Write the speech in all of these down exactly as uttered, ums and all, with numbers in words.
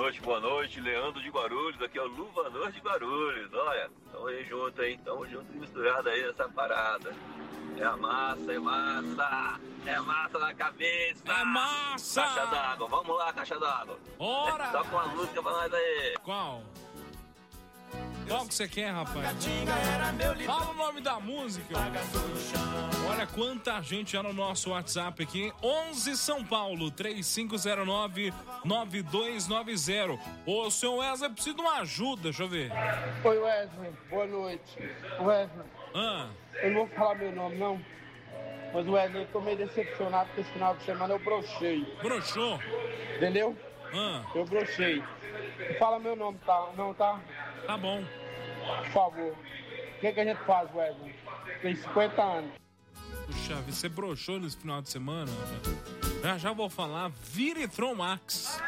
noite, boa noite. Leandro de Guarulhos, aqui é o Luvanor de Guarulhos. Olha, tamo aí junto, hein? Tamo junto misturado aí nessa parada. É a massa, é massa, é massa na cabeça. É massa! Caixa d'água, vamos lá, caixa d'água. Ora! Toca uma música pra nós aí. Qual? Qual que você quer, rapaz? Fala o nome da música. Olha quanta gente já no nosso WhatsApp aqui. onze São Paulo, três cinco zero nove, nove dois nove zero. Ô, senhor Wesley, preciso de uma ajuda, deixa eu ver. Oi, Wesley, boa noite. Wesley, Ah, eu não vou falar meu nome, não. Mas, Wesley, eu tô meio decepcionado porque esse final de semana eu brochei. broxou? Entendeu? Ah, Eu brochei. Não fala meu nome, tá? Não, tá? tá bom. Por favor. O que, que a gente faz, Wesley? Tem cinquenta anos. Puxa, você broxou nesse final de semana? Já já vou falar Viritron Max.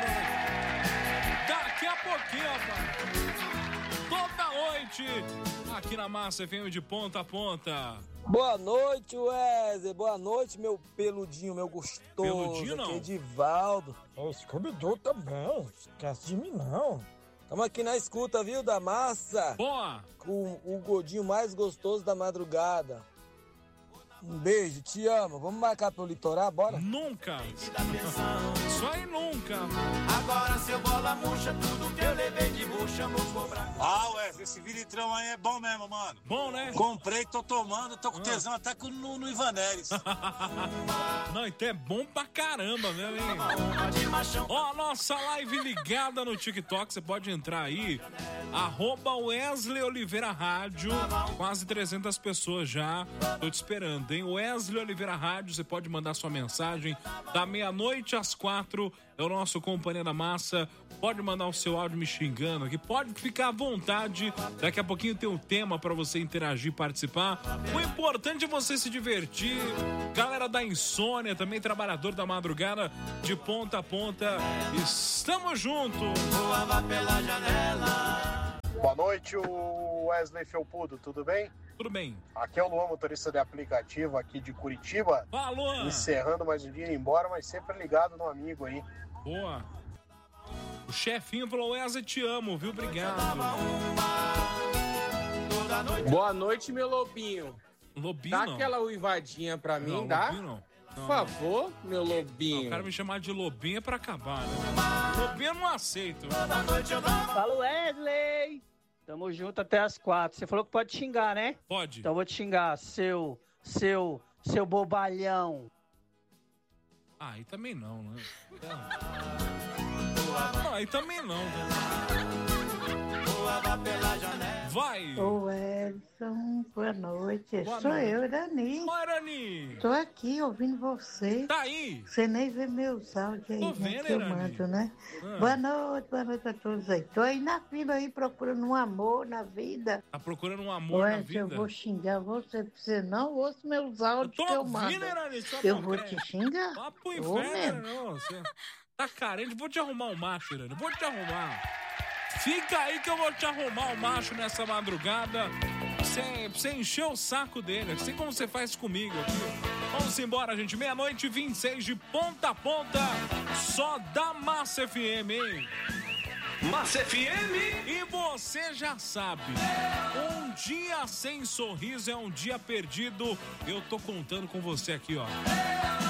Daqui a pouquinho, rapaz. Toda noite, aqui na Massa F M de ponta a ponta. Boa noite, Wesley. Boa noite, meu peludinho, meu gostoso. Peludinho, não? Aqui é Edivaldo. Ô, Scooby-Doo também. Esquece de mim, não. Tamo aqui na escuta, viu, da Massa. Boa. Com o gordinho mais gostoso da madrugada. Um beijo, te amo. Vamos marcar pro litoral, bora? Nunca. Isso aí nunca. Agora seu bola murcha, tudo que eu levei de bucha, vou cobrar. Ah, Wesley, esse viritrão aí é bom mesmo, mano. Bom, né? Comprei, tô tomando, tô com tesão até com, no, no Ivaneres. Não, então é bom pra caramba, mesmo, hein? Ó, a nossa live ligada no TikTok, você pode entrar aí, arroba Wesley Oliveira Rádio, quase trezentas pessoas já, tô te esperando, hein? Wesley Oliveira Rádio, você pode mandar sua mensagem, da meia-noite às quatro, é o nosso Companhia da Massa, pode mandar o seu áudio me xingando aqui, pode ficar à vontade, daqui a pouquinho tem um tema pra você interagir, participar, o importante é você se divertir, galera da insônia, também trabalhador da madrugada, de ponta a ponta, estamos juntos! Voava pela janela. Boa noite, o Wesley Felpudo, tudo bem? Tudo bem. Aqui é o Luan, motorista de aplicativo aqui de Curitiba. Fala, Luan! Encerrando mais um dia indo embora, mas sempre ligado no amigo aí. Boa! O chefinho falou, Wesley, te amo, viu? Obrigado. Boa noite, meu lobinho. Lobinho Dá não. aquela uivadinha pra mim, Não, dá? lobinho não. Por Não. favor, meu lobinho. O cara me chamar de lobinho é pra acabar, né? Lobinho eu não aceito. Fala, Wesley! Tamo junto até as quatro. Você falou que pode xingar, né? Pode. Então eu vou te xingar, seu, seu, seu bobalhão. Ah, aí também não, né? Não, aí também não. Vai! Ô Edson, boa noite. Boa Sou noite. eu, Dani. Oi, Dani! Tô aqui ouvindo você. Tá aí! Você nem vê meus áudios aí, Tô né? vendo, Que eu Irani. mando, né? Ah. Boa noite, boa noite a todos aí. Tô aí na fila aí procurando um amor na vida. Tá procurando um Ô amor na Edson, vida? eu vou xingar você, você não ouça meus áudios Eu tô que eu ouvindo, mando. Irani, só Eu não vou crê. te xingar? Vá pro Ô, inferno, mesmo. não. Você tá carente, vou te arrumar um macho, Irani. Vou te arrumar. Fica aí que eu vou te arrumar um macho nessa madrugada. Você, você encheu o saco dele, assim como você faz comigo aqui. Vamos embora, gente. Meia-noite e vinte e seis de ponta a ponta. Só da Massa F M, hein? Massa F M. E você já sabe, um dia sem sorriso é um dia perdido. Eu tô contando com você aqui, ó.